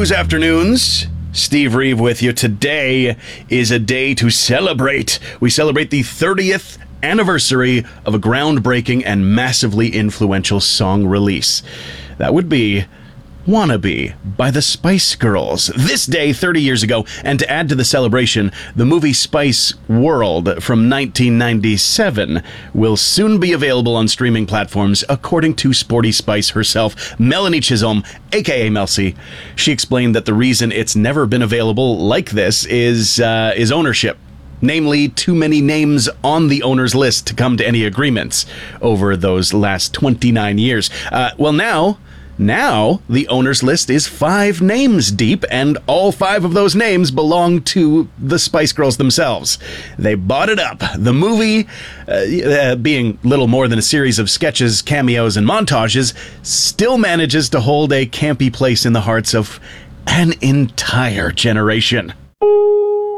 News Afternoons. Steve Reeve with you. Today is a day to celebrate. We celebrate the 30th anniversary of a groundbreaking and massively influential song release. That would be Wannabe by the Spice Girls. This day, 30 years ago, and to add to the celebration, the movie Spice World from 1997 will soon be available on streaming platforms, according to Sporty Spice herself, Melanie Chisholm, aka Melcy. She explained that the reason it's never been available like this is ownership. Namely, too many names on the owner's list to come to any agreements over those last 29 years. Now, the owner's list is 5 names deep, and all 5 of those names belong to the Spice Girls themselves. They bought it up. The movie, being little more than a series of sketches, cameos, and montages, still manages to hold a campy place in the hearts of an entire generation.